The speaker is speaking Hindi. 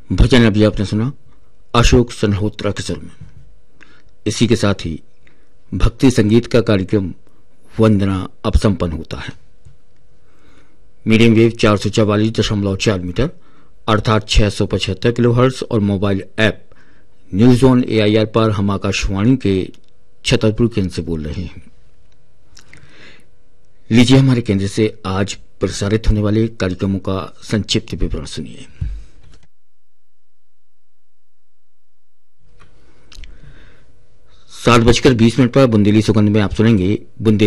भजन अभी आपने सुना अशोक सन्होत्रा के सुर में। इसी के साथ ही भक्ति संगीत का कार्यक्रम वंदना अब संपन्न होता है। मीडियम वेव 444.4 मीटर अर्थात 675 किलोहर्ट्ज और mobile app news on AIR पर हम आकाशवाणी के छतरपुर केंद्र से बोल रहे हैं। लीजिए हमारे केंद्र से आज प्रसारित होने वाले कार्यक्रमों का संक्षिप्त विवरण सुनिए। 7:20 पर बुंदेली सुगंध में आप सुनेंगे